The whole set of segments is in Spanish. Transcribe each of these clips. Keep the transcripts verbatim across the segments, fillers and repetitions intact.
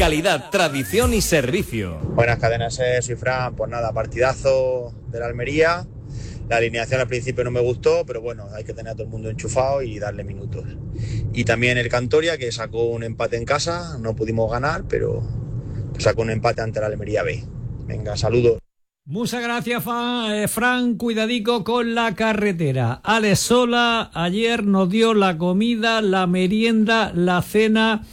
Calidad, tradición y servicio. Buenas cadenas, eh, soy Fran. Pues nada, partidazo de la Almería. La alineación al principio no me gustó, pero bueno, hay que tener a todo el mundo enchufado y darle minutos. Y también el Cantoria, que sacó un empate en casa, no pudimos ganar, pero sacó un empate ante la Almería B. Venga, saludos. Muchas gracias, Fran. Cuidadico con la carretera. Alex Sola ayer nos dio la comida, la merienda, la cena.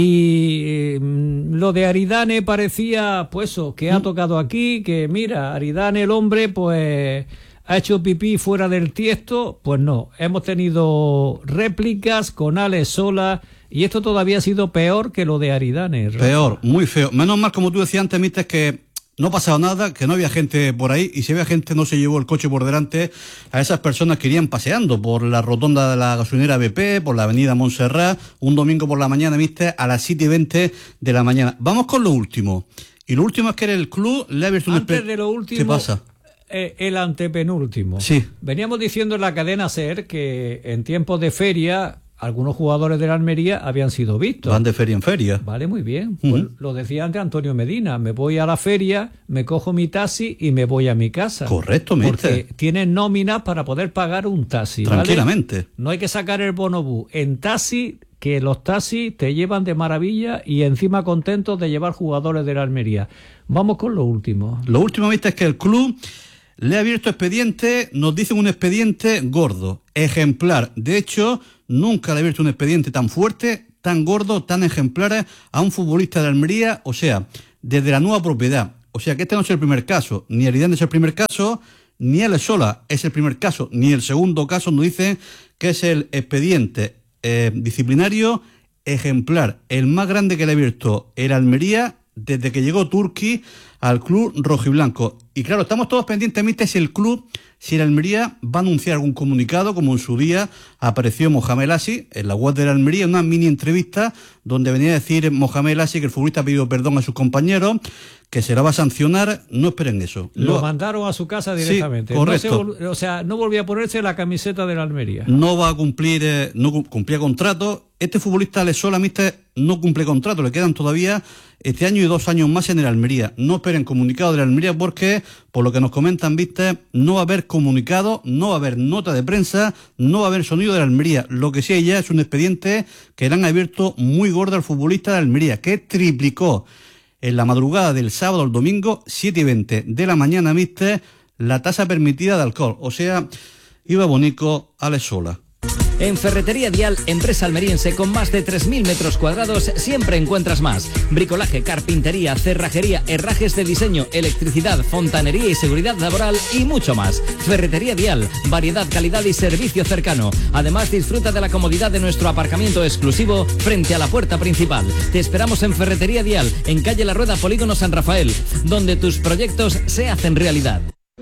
Y eh, lo de Aridane parecía, pues eso, que ha tocado aquí, que mira, Aridane el hombre, pues ha hecho pipí fuera del tiesto. Pues no, hemos tenido réplicas con Alex Sola y esto todavía ha sido peor que lo de Aridane. Rafa. Peor, muy feo. Menos mal, como tú decías antes, Mister, que no ha pasado nada, que no había gente por ahí, y si había gente no se llevó el coche por delante a esas personas que irían paseando por la rotonda de la gasolinera B P, por la avenida Montserrat, un domingo por la mañana, Mister, a las siete y veinte de la mañana. Vamos con lo último. Y lo último es que el club le ha abierto un... Antes de lo último... ¿Qué pasa? Eh, el antepenúltimo. Sí. Veníamos diciendo en la cadena SER que en tiempos de feria algunos jugadores de la Almería habían sido vistos. Van de feria en feria. Vale, muy bien. Uh-huh. Pues lo decía antes Antonio Medina. Me voy a la feria, me cojo mi taxi y me voy a mi casa. Correcto, mister. Porque tienen nóminas para poder pagar un taxi. Tranquilamente. ¿Vale? No hay que sacar el bonobús. En taxi, que los taxis te llevan de maravilla y encima contentos de llevar jugadores de la Almería. Vamos con lo último. Lo último, mister, es que el club le ha abierto expediente, nos dicen un expediente gordo, ejemplar. De hecho, nunca le ha abierto un expediente tan fuerte, tan gordo, tan ejemplar a un futbolista de Almería, o sea, desde la nueva propiedad. O sea, que este no es el primer caso, ni Aridane es el primer caso, ni Alex Sola es el primer caso, ni el segundo caso. Nos dicen que es el expediente eh, disciplinario ejemplar, el más grande que le ha abierto el Almería desde que llegó Turki al club rojiblanco. Y claro, estamos todos pendientes, mister, si el club, si el Almería va a anunciar algún comunicado, como en su día apareció Mohamed Lassi en la web de la Almería, una mini entrevista donde venía a decir Mohamed Lassi que el futbolista ha pedido perdón a sus compañeros, que se la va a sancionar. No esperen eso. Lo no, mandaron a su casa directamente. Sí, correcto. No se, o sea, no volvía a ponerse la camiseta de la Almería. No va a cumplir, eh, no cumplía contrato. Este futbolista Alex Sola, mister, no cumple contrato. Le quedan todavía este año y dos años más en el Almería. No esperen comunicado de la Almería porque, por lo que nos comentan, viste, no va a haber comunicado, no va a haber nota de prensa, no va a haber sonido de la Almería. Lo que sí hay ya es un expediente que le han abierto muy gordo al futbolista de Almería, que triplicó en la madrugada del sábado al domingo, siete y veinte de la mañana, mister, la tasa permitida de alcohol. O sea, iba bonito Alex Sola. En Ferretería Dial, empresa almeriense con más de tres mil metros cuadrados, siempre encuentras más. Bricolaje, carpintería, cerrajería, herrajes de diseño, electricidad, fontanería y seguridad laboral y mucho más. Ferretería Dial, variedad, calidad y servicio cercano. Además, disfruta de la comodidad de nuestro aparcamiento exclusivo frente a la puerta principal. Te esperamos en Ferretería Dial, en calle La Rueda, Polígono San Rafael, donde tus proyectos se hacen realidad.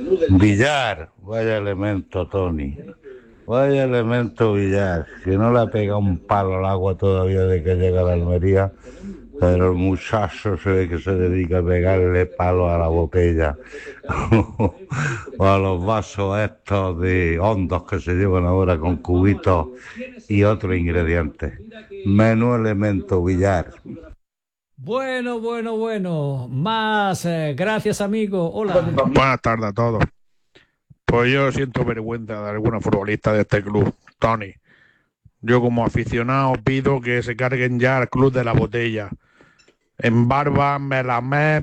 Villar, vaya elemento, Tony. Vaya elemento Villar, que no le ha pegado un palo al agua todavía de que llega a la Almería, pero el muchacho se ve que se dedica a pegarle palo a la botella o a los vasos estos de hondos que se llevan ahora con cubitos y otros ingredientes. Menú elemento Villar. Bueno, bueno, bueno. Más. Eh, gracias, amigo. Hola. Buenas tardes a todos. Pues yo siento vergüenza de algunos futbolistas de este club, Tony. Yo como aficionado pido que se carguen ya al club de la botella. En Barba, Melamed,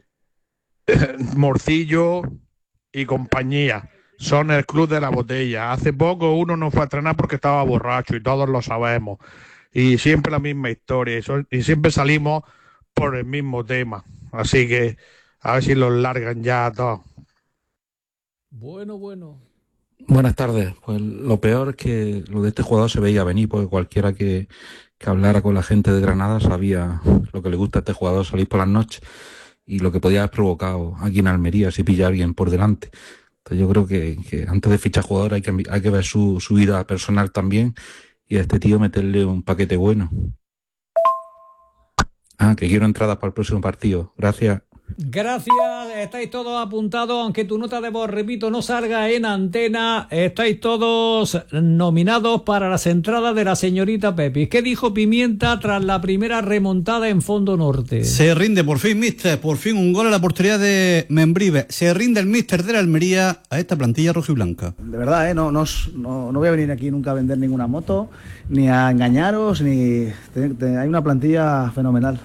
Morcillo y compañía. Son el club de la botella. Hace poco uno no fue a entrenar porque estaba borracho y todos lo sabemos. Y siempre la misma historia. Y, son, y siempre salimos por el mismo tema. Así que a ver si los largan ya a todos. Bueno, bueno. Buenas tardes. Pues lo peor es que lo de este jugador se veía venir, porque cualquiera que, que hablara con la gente de Granada sabía lo que le gusta a este jugador, salir por las noches, y lo que podía haber provocado aquí en Almería si pilla a alguien por delante. Entonces yo creo que, que antes de fichar jugador hay que, hay que ver su, su vida personal también, y a este tío meterle un paquete bueno. Ah, que quiero entradas para el próximo partido. Gracias. Gracias, estáis todos apuntados, aunque tu nota de voz, repito, no salga en antena, estáis todos nominados para las entradas de la señorita Pepi. ¿Qué dijo Pimienta tras la primera remontada en Fondo Norte? Se rinde por fin, míster, por fin un gol a la portería de Membrive. Se rinde el míster de la Almería a esta plantilla rojiblanca. De verdad, ¿eh? no, no, no, no voy a venir aquí nunca a vender ninguna moto, ni a engañaros, ni te, te, hay una plantilla fenomenal.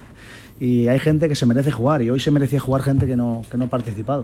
Y hay gente que se merece jugar, y hoy se merecía jugar gente que no, que no ha participado.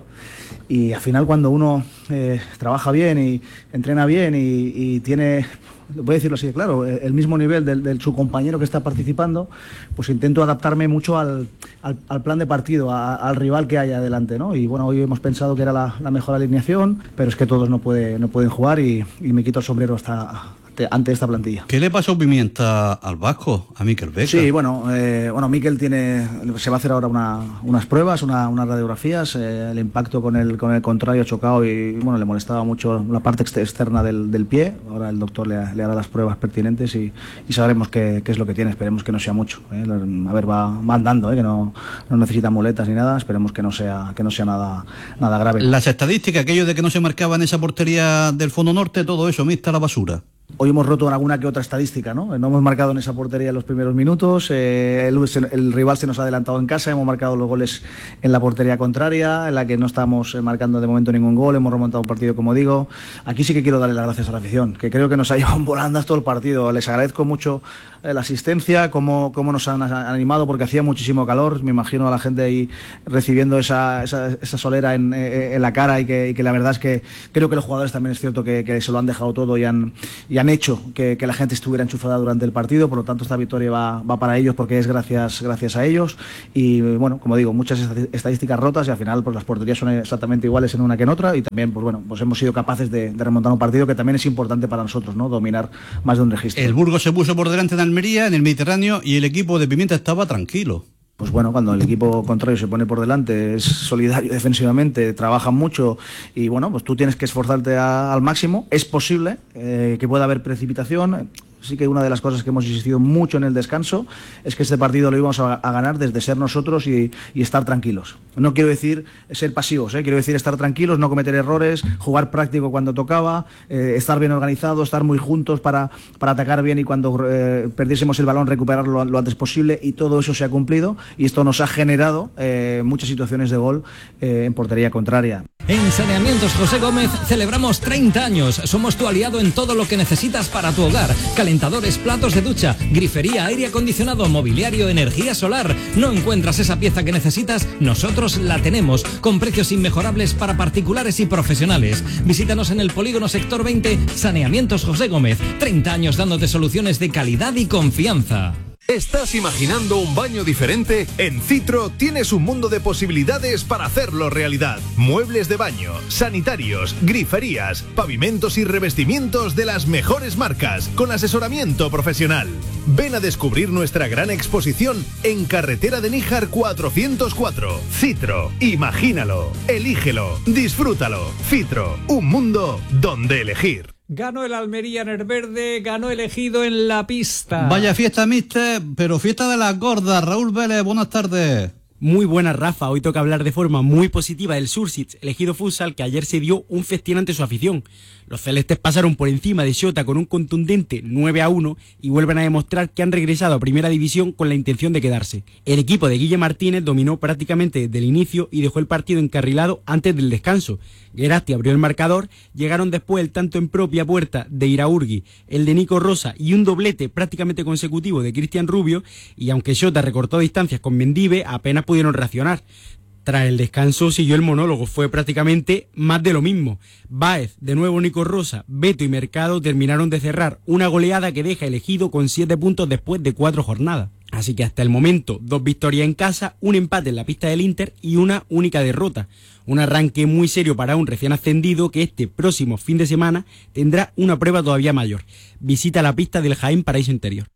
Y al final, cuando uno eh, trabaja bien y entrena bien y, y tiene, voy a decirlo así, claro, el mismo nivel del, del su compañero que está participando, pues intento adaptarme mucho al, al, al plan de partido, a, al rival que haya adelante, ¿no? Y bueno, hoy hemos pensado que era la, la mejor alineación, pero es que todos no, puede, no pueden jugar y, y me quito el sombrero hasta... ante esta plantilla. ¿Qué le pasó Pimienta al vasco, a Mikel Beca? Sí, bueno, eh, bueno, Mikel tiene, se va a hacer ahora una, unas pruebas, una, unas radiografías, eh, el impacto con el, con el contrario chocado y bueno, le molestaba mucho la parte externa del, del pie. Ahora el doctor le, le hará las pruebas pertinentes y, y sabremos qué, qué es lo que tiene. Esperemos que no sea mucho. Eh. A ver, va, va andando, eh, que no, no necesita muletas ni nada. Esperemos que no sea, que no sea nada, nada grave. Las estadísticas, aquello de que no se marcaba en esa portería del Fondo Norte, todo eso, mista a la basura. Hoy hemos roto alguna que otra estadística, ¿no? No hemos marcado en esa portería en los primeros minutos, eh, el, el rival se nos ha adelantado en casa, hemos marcado los goles en la portería contraria, en la que no estamos marcando de momento ningún gol, hemos remontado un partido, como digo. Aquí sí que quiero darle las gracias a la afición, que creo que nos ha llevado en volandas todo el partido. Les agradezco mucho eh, la asistencia, cómo, cómo nos han animado, porque hacía muchísimo calor. Me imagino a la gente ahí recibiendo esa, esa, esa solera en, en la cara y que, y que la verdad es que creo que los jugadores también es cierto que, que se lo han dejado todo y han... Y han hecho que, que la gente estuviera enchufada durante el partido, por lo tanto esta victoria va, va para ellos porque es gracias, gracias a ellos y bueno, como digo, muchas estadísticas rotas y al final pues las porterías son exactamente iguales en una que en otra y también pues bueno, pues hemos sido capaces de, de remontar un partido que también es importante para nosotros, ¿no? Dominar más de un registro. El Burgos se puso por delante de Almería en el Mediterráneo y el equipo de Pimienta estaba tranquilo. Pues bueno, cuando el equipo contrario se pone por delante, es solidario defensivamente, trabajan mucho y bueno, pues tú tienes que esforzarte a, al máximo. Es posible eh, que pueda haber precipitación. Sí que una de las cosas que hemos insistido mucho en el descanso es que este partido lo íbamos a, a ganar desde ser nosotros y, y estar tranquilos. No quiero decir ser pasivos, ¿eh? Quiero decir estar tranquilos, no cometer errores, jugar práctico cuando tocaba, eh, estar bien organizados, estar muy juntos para, para atacar bien y cuando eh, perdiésemos el balón recuperarlo lo, lo antes posible y todo eso se ha cumplido y esto nos ha generado eh, muchas situaciones de gol eh, en portería contraria. En Saneamientos José Gómez celebramos treinta años. Somos tu aliado en todo lo que necesitas para tu hogar. Calentadores, platos de ducha, grifería, aire acondicionado, mobiliario, energía solar. ¿No encuentras esa pieza que necesitas? Nosotros la tenemos, con precios inmejorables para particulares y profesionales. Visítanos en el Polígono Sector veinte, Saneamientos José Gómez. treinta años dándote soluciones de calidad y confianza. ¿Estás imaginando un baño diferente? En Citro tienes un mundo de posibilidades para hacerlo realidad. Muebles de baño, sanitarios, griferías, pavimentos y revestimientos de las mejores marcas, con asesoramiento profesional. Ven a descubrir nuestra gran exposición en Carretera de Níjar cuatrocientos cuatro. Citro, imagínalo, elígelo, disfrútalo. Citro, un mundo donde elegir. Ganó el Almería en el verde, ganó el Ejido en la pista. Vaya fiesta, mister, pero fiesta de las gordas. Raúl Vélez, buenas tardes. Muy buenas, Rafa. Hoy toca hablar de forma muy positiva del Sursits, el Ejido Futsal, que ayer se dio un festín ante su afición. Los celestes pasaron por encima de Xota con un contundente nueve a uno y vuelven a demostrar que han regresado a Primera División con la intención de quedarse. El equipo de Guille Martínez dominó prácticamente desde el inicio y dejó el partido encarrilado antes del descanso. Gerasti abrió el marcador, llegaron después el tanto en propia puerta de Iraurgi, el de Nico Rosa y un doblete prácticamente consecutivo de Cristian Rubio, y aunque Xota recortó distancias con Mendive, apenas pudieron reaccionar. Tras el descanso siguió el monólogo, fue prácticamente más de lo mismo. Báez, de nuevo Nico Rosa, Beto y Mercado terminaron de cerrar una goleada que deja el Ejido con siete puntos después de cuatro jornadas. Así que hasta el momento, dos victorias en casa, un empate en la pista del Inter y una única derrota. Un arranque muy serio para un recién ascendido que este próximo fin de semana tendrá una prueba todavía mayor. Visita la pista del Jaén Paraíso Interior.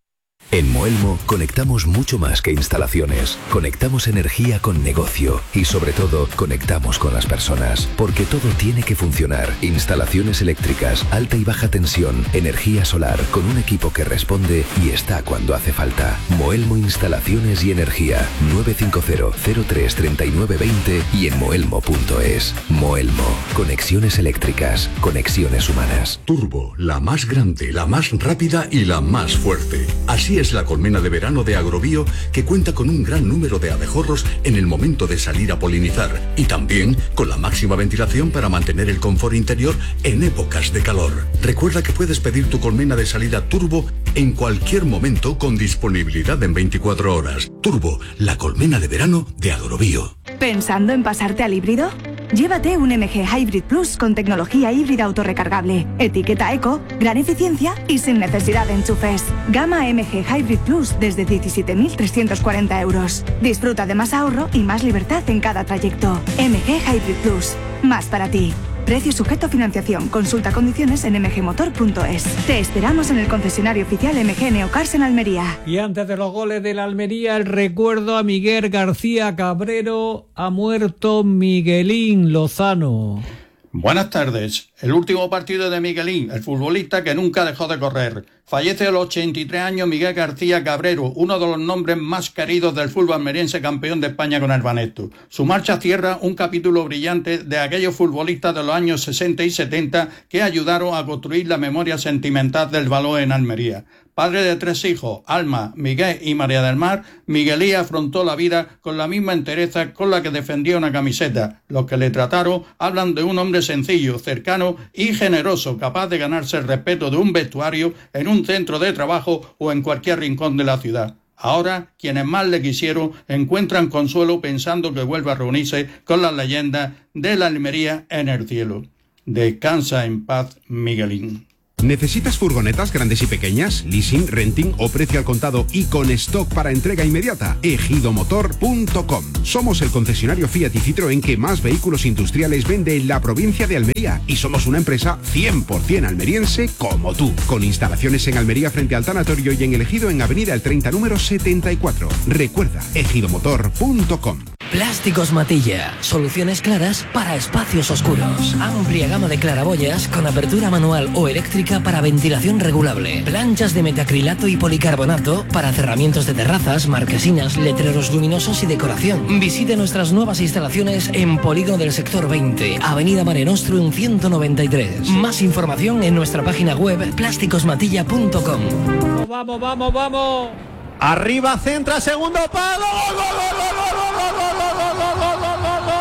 En Moelmo conectamos mucho más que instalaciones. Conectamos energía con negocio y sobre todo conectamos con las personas. Porque todo tiene que funcionar. Instalaciones eléctricas, alta y baja tensión, energía solar, con un equipo que responde y está cuando hace falta. Moelmo Instalaciones y Energía. nueve cinco cero, cero tres, tres nueve dos cero y en moelmo punto es. Moelmo. Conexiones eléctricas. Conexiones humanas. Turbo, la más grande, la más rápida y la más fuerte. Así es la colmena de verano de Agrobio, que cuenta con un gran número de abejorros en el momento de salir a polinizar y también con la máxima ventilación para mantener el confort interior en épocas de calor. Recuerda que puedes pedir tu colmena de salida Turbo en cualquier momento con disponibilidad en veinticuatro horas. Turbo, la colmena de verano de Agrobio. ¿Pensando en pasarte al híbrido? Llévate un M G Hybrid Plus con tecnología híbrida autorrecargable, etiqueta eco, gran eficiencia y sin necesidad de enchufes. Gama M G Hybrid Plus desde diecisiete mil trescientos cuarenta euros. Disfruta de más ahorro y más libertad en cada trayecto. M G Hybrid Plus, más para ti. Precio sujeto a financiación. Consulta condiciones en m g motor punto es. Te esperamos en el concesionario oficial M G Neocars en Almería. Y antes de los goles de la Almería, el recuerdo a Miguel García Cabrero. Ha muerto Miguelín Lozano. Buenas tardes. El último partido de Miguelín, el futbolista que nunca dejó de correr. Fallece a los ochenta y tres años Miguel García Cabrero, uno de los nombres más queridos del fútbol almeriense, campeón de España con el Banesto. Su marcha cierra un capítulo brillante de aquellos futbolistas de los años sesenta y setenta que ayudaron a construir la memoria sentimental del balón en Almería. Padre de tres hijos, Alma, Miguel y María del Mar, Miguelí afrontó la vida con la misma entereza con la que defendía una camiseta. Los que le trataron hablan de un hombre sencillo, cercano y generoso, capaz de ganarse el respeto de un vestuario, en un centro de trabajo o en cualquier rincón de la ciudad. Ahora, quienes más le quisieron encuentran consuelo pensando que vuelve a reunirse con las leyendas de la Almería en el cielo. Descansa en paz, Miguelín. ¿Necesitas furgonetas grandes y pequeñas, leasing, renting o precio al contado y con stock para entrega inmediata? ejido motor punto com. Somos el concesionario Fiat y Citroën que más vehículos industriales vende en la provincia de Almería y somos una empresa cien por cien almeriense como tú, con instalaciones en Almería frente al tanatorio y en el Ejido en Avenida El treinta número setenta y cuatro. Recuerda, ejido motor punto com. Plásticos Matilla. Soluciones claras para espacios oscuros. Amplia gama de claraboyas con apertura manual o eléctrica para ventilación regulable. Planchas de metacrilato y policarbonato para cerramientos de terrazas, marquesinas, letreros luminosos y decoración. Visite nuestras nuevas instalaciones en Polígono del Sector veinte, Avenida Mare Nostrum ciento noventa y tres. Más información en nuestra página web plásticos matilla punto com. Vamos, vamos, vamos. Arriba, centra, segundo palo. ¡Gol, gol, gol, gol, gol, gol, gol, gol, gol, gol, gol, gol,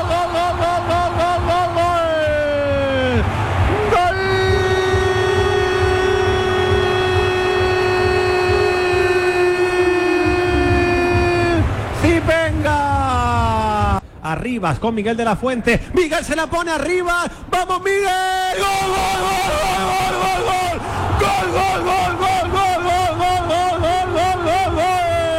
Arribas con Miguel de la Fuente. Miguel se la pone arriba. ¡Vamos, Miguel! ¡Gol, gol, gol, gol, gol, gol! ¡Gol, gol, gol, gol, gol, gol, gol, gol, gol, gol, gol, gol!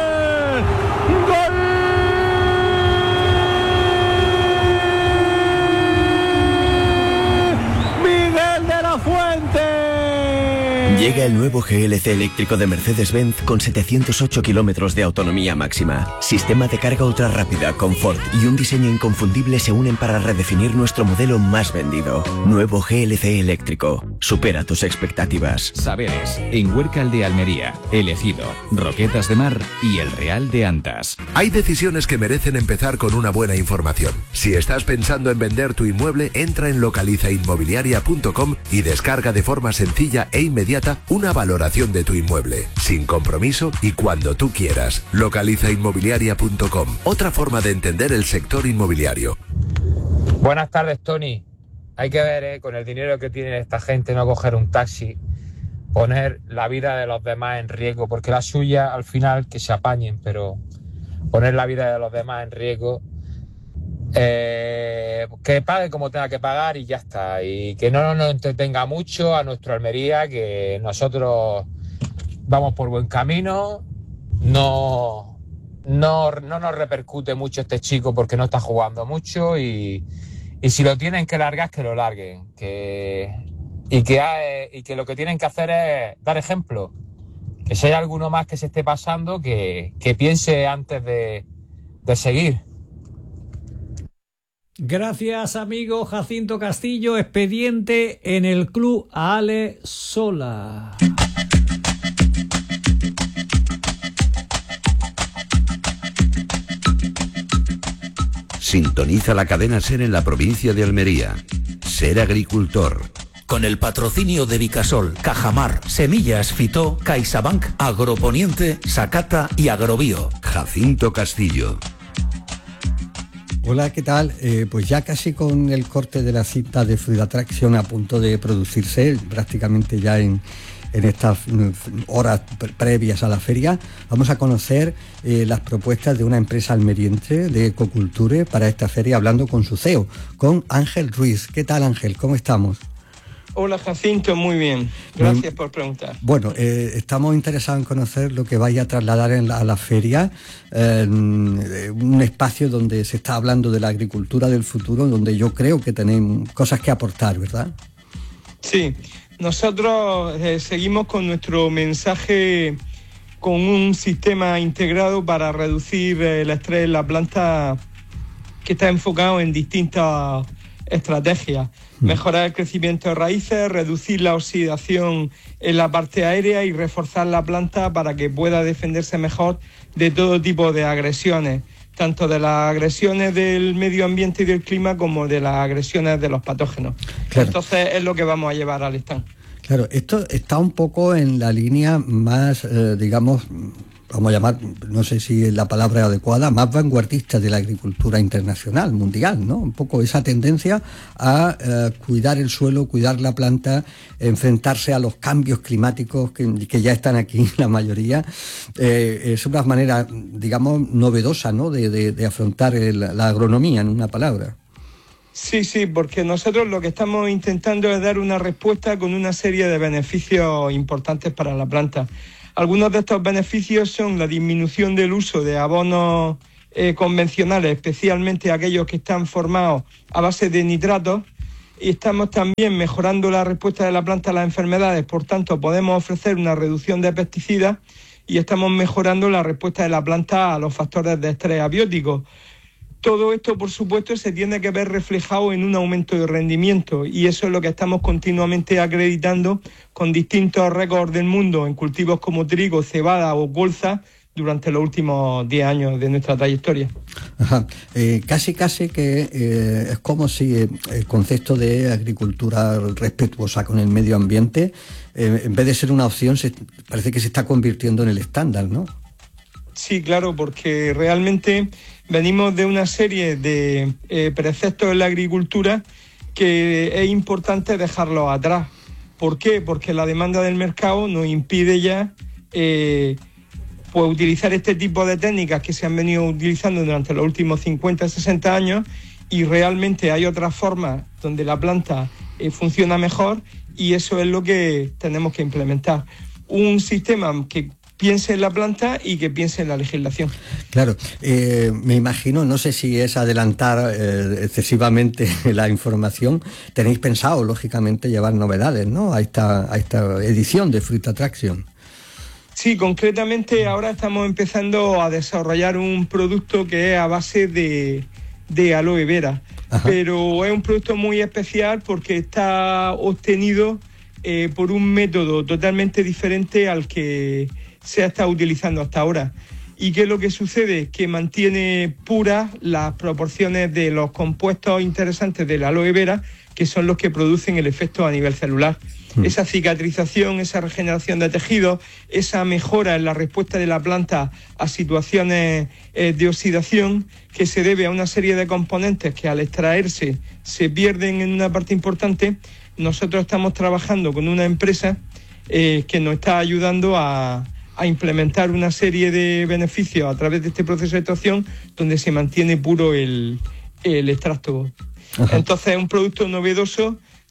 ¡Miguel de la Fuente! Llega el nuevo G L C eléctrico de Mercedes-Benz con setecientos ocho kilómetros de autonomía máxima. Sistema de carga ultra rápida, confort y un diseño inconfundible se unen para redefinir nuestro modelo más vendido. Nuevo G L C eléctrico. Supera tus expectativas. Saberes, en Huércal de Almería, El Ejido, Roquetas de Mar y El Real de Antas. Hay decisiones que merecen empezar con una buena información. Si estás pensando en vender tu inmueble, entra en localiza inmobiliaria punto com y descarga de forma sencilla e inmediata una valoración de tu inmueble, sin compromiso y cuando tú quieras. localiza inmobiliaria punto com. Otra forma de entender el sector inmobiliario. Buenas tardes, Tony. Hay que ver, eh, con el dinero que tiene esta gente, no coger un taxi, poner la vida de los demás en riesgo, porque la suya, al final, que se apañen, pero poner la vida de los demás en riesgo, eh, que pague como tenga que pagar y ya está, y que no nos entretenga mucho a nuestro Almería, que nosotros vamos por buen camino. No, no, no nos repercute mucho este chico porque no está jugando mucho, y, y si lo tienen que largar, que lo larguen, que, y, que, y que lo que tienen que hacer es dar ejemplo, que si hay alguno más que se esté pasando, que, que piense antes de, de seguir. Gracias, amigo Jacinto Castillo. Expediente en el Club Ale Sola. Sintoniza la cadena SER en la provincia de Almería. Ser agricultor. Con el patrocinio de Vicasol, Cajamar, Semillas Fitó, CaixaBank, Agroponiente, Sacata y Agrobio. Jacinto Castillo. Hola, ¿qué tal? Eh, pues ya casi con el corte de la cinta de Fruit Attraction a punto de producirse, prácticamente ya en, en estas horas previas a la feria, vamos a conocer eh, las propuestas de una empresa almeriense de ecoculture para esta feria, hablando con su C E O, con Ángel Ruiz. ¿Qué tal, Ángel? ¿Cómo estamos? Hola, Jacinto, muy bien. Gracias bien. por preguntar. Bueno, eh, estamos interesados en conocer lo que vaya a trasladar en la, a la feria, eh, un espacio donde se está hablando de la agricultura del futuro, donde yo creo que tenéis cosas que aportar, ¿verdad? Sí, nosotros eh, seguimos con nuestro mensaje con un sistema integrado para reducir eh, el estrés en la planta, que está enfocado en distintas estrategias. Mejorar el crecimiento de raíces, reducir la oxidación en la parte aérea y reforzar la planta para que pueda defenderse mejor de todo tipo de agresiones, tanto de las agresiones del medio ambiente y del clima como de las agresiones de los patógenos. Claro. Entonces es lo que vamos a llevar al stand. Claro, esto está un poco en la línea más, eh, digamos, vamos a llamar, no sé si es la palabra adecuada, más vanguardista de la agricultura internacional, mundial, ¿no? Un poco esa tendencia a eh, cuidar el suelo, cuidar la planta, enfrentarse a los cambios climáticos que, que ya están aquí, la mayoría. Eh, es una manera, digamos, novedosa, ¿no?, de, de, de afrontar el, la agronomía, en una palabra. Sí, sí, porque nosotros lo que estamos intentando es dar una respuesta con una serie de beneficios importantes para la planta. Algunos de estos beneficios son la disminución del uso de abonos eh, convencionales, especialmente aquellos que están formados a base de nitratos, y estamos también mejorando la respuesta de la planta a las enfermedades. Por tanto, podemos ofrecer una reducción de pesticidas y estamos mejorando la respuesta de la planta a los factores de estrés abióticos. Todo esto, por supuesto, se tiene que ver reflejado en un aumento de rendimiento, y eso es lo que estamos continuamente acreditando con distintos récords del mundo en cultivos como trigo, cebada o colza durante los últimos diez años de nuestra trayectoria. Ajá. Eh, casi casi que eh, es como si eh, el concepto de agricultura respetuosa con el medio ambiente, eh, en vez de ser una opción, se, parece que se está convirtiendo en el estándar, ¿no? Sí, claro, porque realmente venimos de una serie de eh, preceptos en la agricultura que es importante dejarlos atrás. ¿Por qué? Porque la demanda del mercado nos impide ya eh, pues utilizar este tipo de técnicas que se han venido utilizando durante los últimos cincuenta, sesenta años, y realmente hay otras formas donde la planta eh, funciona mejor, y eso es lo que tenemos que implementar. Un sistema que piense en la planta y que piense en la legislación. Claro, eh, me imagino, no sé si es adelantar eh, excesivamente la información, tenéis pensado, lógicamente, llevar novedades, ¿no?, a esta, a esta edición de Fruit Attraction. Sí, concretamente ahora estamos empezando a desarrollar un producto que es a base de, de aloe vera. Ajá. Pero es un producto muy especial porque está obtenido eh, por un método totalmente diferente al que se ha estado utilizando hasta ahora. ¿Y qué es lo que sucede? Que mantiene puras las proporciones de los compuestos interesantes de la aloe vera, que son los que producen el efecto a nivel celular. Mm. Esa cicatrización, esa regeneración de tejidos, esa mejora en la respuesta de la planta a situaciones eh, de oxidación, que se debe a una serie de componentes que al extraerse se pierden en una parte importante. Nosotros estamos trabajando con una empresa eh, que nos está ayudando a a implementar una serie de beneficios a través de este proceso de extracción donde se mantiene puro el, el extracto. Ajá. Entonces es un producto novedoso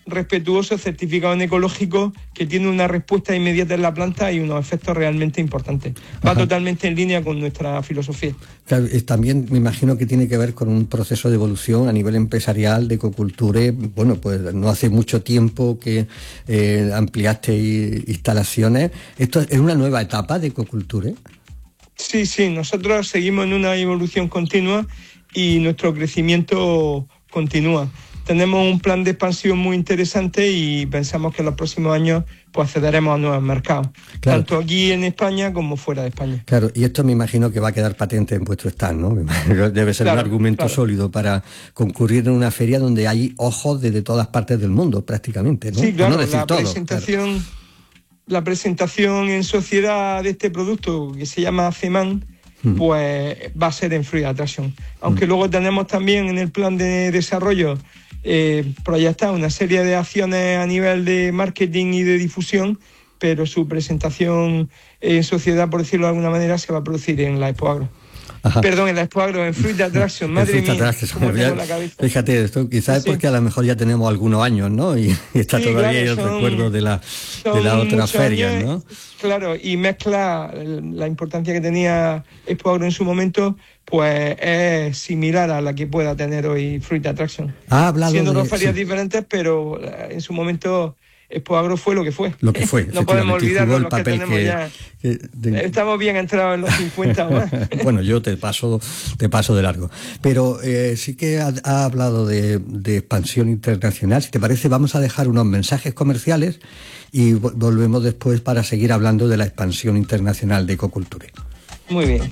respetuoso, certificado en ecológico, que tiene una respuesta inmediata en la planta y unos efectos realmente importantes. Va Ajá. totalmente en línea con nuestra filosofía. Claro, también me imagino que tiene que ver con un proceso de evolución a nivel empresarial de Ecoculture. Bueno, pues no hace mucho tiempo que eh, ampliaste instalaciones. ¿Esto es una nueva etapa de Ecoculture? Sí, sí, nosotros seguimos en una evolución continua y nuestro crecimiento continúa. Tenemos un plan de expansión muy interesante y pensamos que en los próximos años pues accederemos a nuevos mercados, claro. tanto aquí en España como fuera de España. Claro, y esto me imagino que va a quedar patente en vuestro stand, ¿no? Debe ser claro, un argumento claro. sólido para concurrir en una feria donde hay ojos desde todas partes del mundo, prácticamente, ¿no? Sí, claro, no decir la, todo, presentación, claro. la presentación en sociedad de este producto, que se llama CEMAN, hmm. pues va a ser en Fruit Attraction. Aunque hmm. luego tenemos también en el plan de desarrollo Eh, proyectar una serie de acciones a nivel de marketing y de difusión, pero su presentación en sociedad, por decirlo de alguna manera, se va a producir en la Expo Agro. Ajá. Perdón, en la Expo Agro, en Fruit Attraction, madre mía, como tengo la cabeza. Fíjate, esto quizás sí. es porque a lo mejor ya tenemos algunos años, ¿no? Y, y está sí, todavía claro, el son, recuerdo de la, de la otra feria, años, ¿no? Claro, y mezcla la importancia que tenía Expo Agro en su momento, pues es similar a la que pueda tener hoy Fruit Attraction. Ha hablado Siendo de, dos ferias sí. diferentes, pero en su momento Expo Agro fue lo que fue. Lo que fue. No podemos olvidarlo, los que papel tenemos que, ya. Que de... Estamos bien entrados en los cincuenta más. Bueno, yo te paso, te paso de largo. Pero eh, sí que ha, ha hablado de, de expansión internacional. Si te parece, vamos a dejar unos mensajes comerciales y volvemos después para seguir hablando de la expansión internacional de Ecoculture. Muy bien.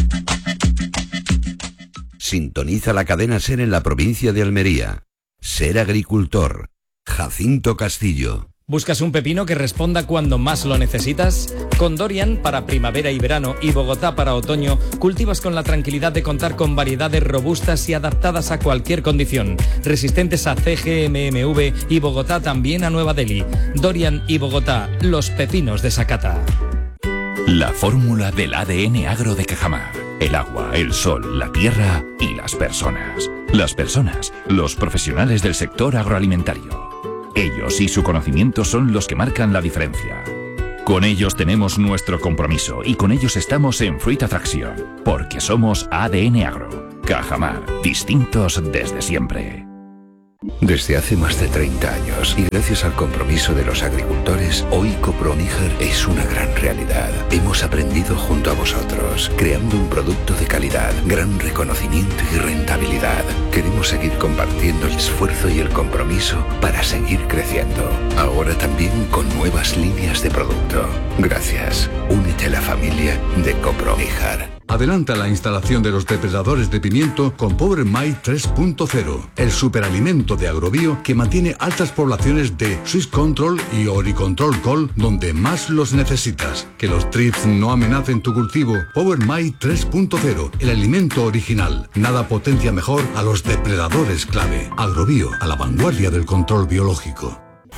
Sintoniza la cadena SER en la provincia de Almería. Ser agricultor. Jacinto Castillo. ¿Buscas un pepino que responda cuando más lo necesitas? Con Dorian para primavera y verano y Bogotá para otoño, cultivas con la tranquilidad de contar con variedades robustas y adaptadas a cualquier condición, resistentes a C G M M V y Bogotá también a Nueva Delhi. Dorian y Bogotá, los pepinos de Sakata. La fórmula del A D N agro de Cajamar. El agua, el sol, la tierra y las personas. Las personas, los profesionales del sector agroalimentario. Ellos y su conocimiento son los que marcan la diferencia. Con ellos tenemos nuestro compromiso y con ellos estamos en Fruit Attraction, porque somos A D N Agro. Cajamar, distintos desde siempre. Desde hace más de treinta años y gracias al compromiso de los agricultores, hoy Coproníger es una gran realidad. Hemos aprendido junto a vosotros, creando un producto de calidad, gran reconocimiento y rentabilidad. Queremos seguir compartiendo el esfuerzo y el compromiso para seguir creciendo. Ahora también con nuevas líneas de producto. Gracias. Únete a la familia de Coproníger. Adelanta la instalación de los depredadores de pimiento con Power Mite tres punto cero, el superalimento de Agrobio que mantiene altas poblaciones de Swiss Control y Oricontrol Col donde más los necesitas. Que los trips no amenacen tu cultivo. Power Mite tres punto cero, el alimento original. Nada potencia mejor a los depredadores clave. Agrobio, a la vanguardia del control biológico.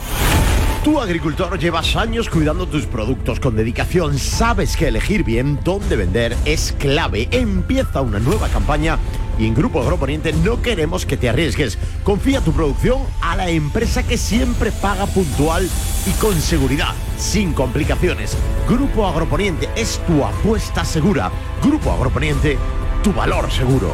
Tú, agricultor, llevas años cuidando tus productos con dedicación. Sabes que elegir bien dónde vender es clave. Empieza una nueva campaña y en Grupo Agroponiente no queremos que te arriesgues. Confía tu producción a la empresa que siempre paga puntual y con seguridad, sin complicaciones. Grupo Agroponiente es tu apuesta segura. Grupo Agroponiente, tu valor seguro.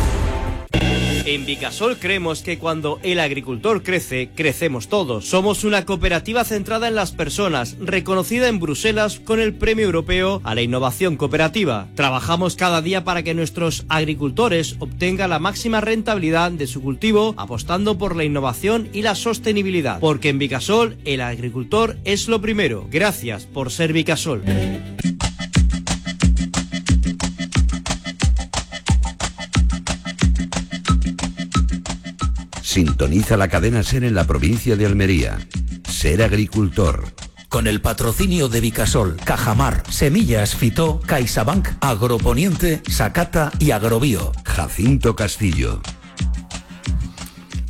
En Vicasol creemos que cuando el agricultor crece, crecemos todos. Somos una cooperativa centrada en las personas, reconocida en Bruselas con el Premio Europeo a la Innovación Cooperativa. Trabajamos cada día para que nuestros agricultores obtengan la máxima rentabilidad de su cultivo, apostando por la innovación y la sostenibilidad. Porque en Vicasol, el agricultor es lo primero. Gracias por ser Vicasol. Sintoniza la cadena SER en la provincia de Almería. Ser agricultor. Con el patrocinio de Vicasol, Cajamar, Semillas Fitó, CaixaBank, Agroponiente, Sakata y Agrobio. Jacinto Castillo.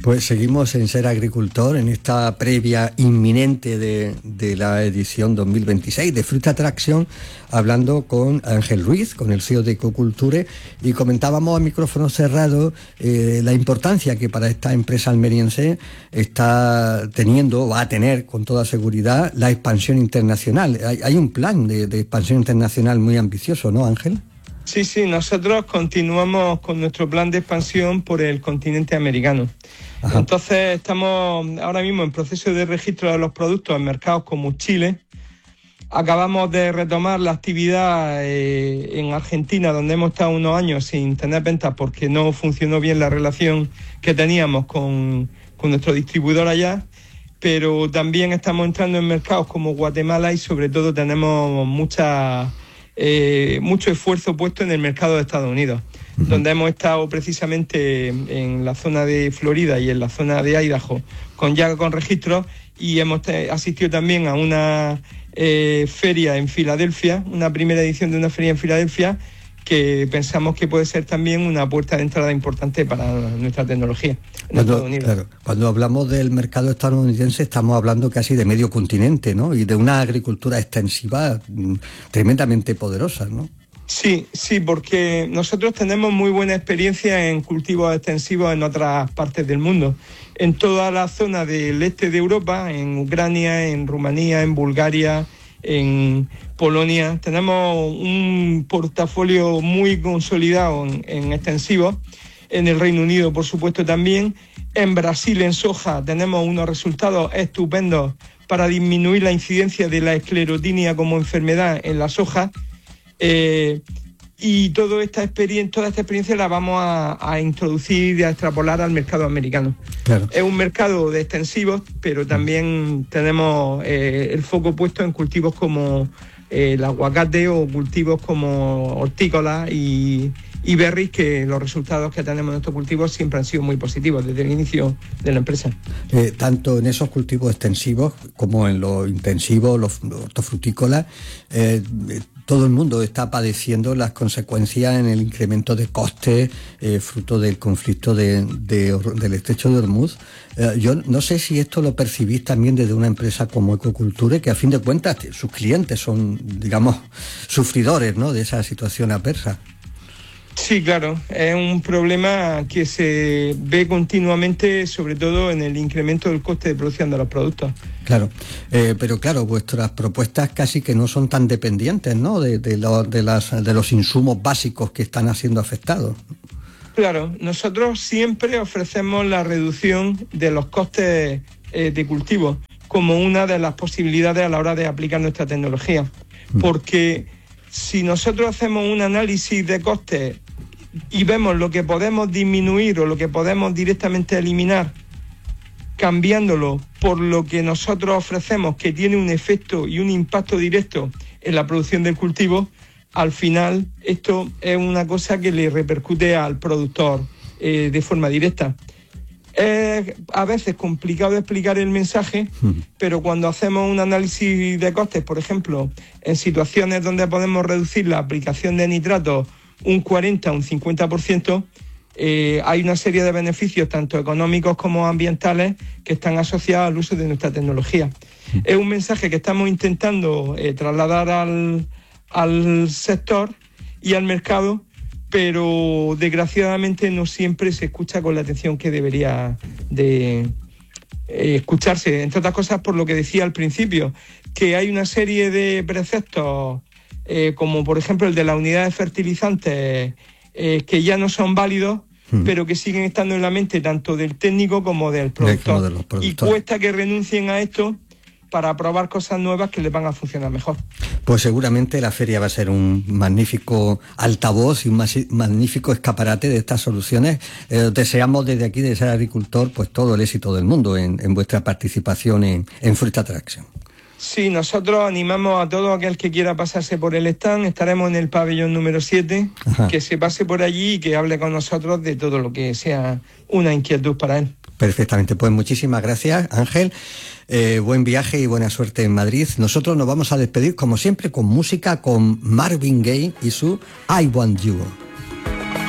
Pues seguimos en Ser Agricultor, en esta previa inminente de, de la edición dos mil veintiséis de Fruit Attraction, hablando con Ángel Ruiz, con el C E O de Ecoculture, y comentábamos a micrófono cerrado eh, la importancia que para esta empresa almeriense está teniendo, va a tener con toda seguridad, la expansión internacional. Hay, hay un plan de, de expansión internacional muy ambicioso, ¿no, Ángel? Sí, sí, nosotros continuamos con nuestro plan de expansión por el continente americano. Ajá. Entonces estamos ahora mismo en proceso de registro de los productos en mercados como Chile. Acabamos de retomar la actividad eh, en Argentina, donde hemos estado unos años sin tener ventas porque no funcionó bien la relación que teníamos con, con nuestro distribuidor allá. Pero también estamos entrando en mercados como Guatemala y sobre todo tenemos mucha... Eh, mucho esfuerzo puesto en el mercado de Estados Unidos, uh-huh. donde hemos estado precisamente en la zona de Florida y en la zona de Idaho con ya con registros, y hemos te- asistido también a una eh, feria en Filadelfia, una primera edición de una feria en Filadelfia, que pensamos que puede ser también una puerta de entrada importante para nuestra tecnología en cuando, Estados Unidos. Claro, cuando hablamos del mercado estadounidense estamos hablando casi de medio continente, ¿no? Y de una agricultura extensiva mm, tremendamente poderosa, ¿no? Sí, sí, porque nosotros tenemos muy buena experiencia en cultivos extensivos en otras partes del mundo. En toda la zona del este de Europa, en Ucrania, en Rumanía, en Bulgaria, en Polonia, tenemos un portafolio muy consolidado en, en extensivos. En el Reino Unido, por supuesto, también. En Brasil, en soja, tenemos unos resultados estupendos para disminuir la incidencia de la esclerotinia como enfermedad en la soja. Eh, y toda esta experiencia, toda esta experiencia la vamos a, a introducir y a extrapolar al mercado americano. Claro. Es un mercado de extensivos, pero también tenemos eh, el foco puesto en cultivos como eh, el aguacate o cultivos como hortícolas y, y berries, que los resultados que tenemos en estos cultivos siempre han sido muy positivos desde el inicio de la empresa. Eh, tanto en esos cultivos extensivos como en los intensivos, los, los hortofrutícolas, eh, todo el mundo está padeciendo las consecuencias en el incremento de costes eh, fruto del conflicto de, de, del estrecho de Hormuz. Eh, yo no sé si esto lo percibís también desde una empresa como Ecoculture, que a fin de cuentas sus clientes son, digamos, sufridores, ¿no?, de esa situación adversa. Sí, claro, es un problema que se ve continuamente, sobre todo en el incremento del coste de producción de los productos. Claro, eh, pero claro, vuestras propuestas casi que no son tan dependientes, ¿no?, de, de, lo, de, las, de los insumos básicos que están siendo afectados. Claro, nosotros siempre ofrecemos la reducción de los costes eh, de cultivo como una de las posibilidades a la hora de aplicar nuestra tecnología, porque si nosotros hacemos un análisis de costes y vemos lo que podemos disminuir o lo que podemos directamente eliminar, cambiándolo por lo que nosotros ofrecemos, que tiene un efecto y un impacto directo en la producción del cultivo, al final esto es una cosa que le repercute al productor eh, de forma directa. Es a veces complicado de explicar el mensaje, pero cuando hacemos un análisis de costes, por ejemplo, en situaciones donde podemos reducir la aplicación de nitratos un cuarenta, un cincuenta por ciento, eh, hay una serie de beneficios, tanto económicos como ambientales, que están asociados al uso de nuestra tecnología. Es un mensaje que estamos intentando eh, trasladar al, al sector y al mercado, pero desgraciadamente no siempre se escucha con la atención que debería de eh, escucharse, entre otras cosas por lo que decía al principio, que hay una serie de preceptos, eh, como por ejemplo el de la unidad de fertilizantes, eh, que ya no son válidos, hmm. pero que siguen estando en la mente tanto del técnico como del productor. De los y cuesta que renuncien a esto para probar cosas nuevas que les van a funcionar mejor. Pues seguramente la feria va a ser un magnífico altavoz y un magnífico escaparate de estas soluciones. Eh, deseamos desde aquí, de Ser Agricultor, pues todo el éxito del mundo en, en vuestra participación en, en Fruit Attraction. Sí, nosotros animamos a todo aquel que quiera pasarse por el stand. Estaremos en el pabellón número siete, Ajá. que se pase por allí y que hable con nosotros de todo lo que sea una inquietud para él. Perfectamente, pues muchísimas gracias, Ángel. Eh, buen viaje y buena suerte en Madrid. Nosotros nos vamos a despedir, como siempre, con música, con Marvin Gaye y su I Want You.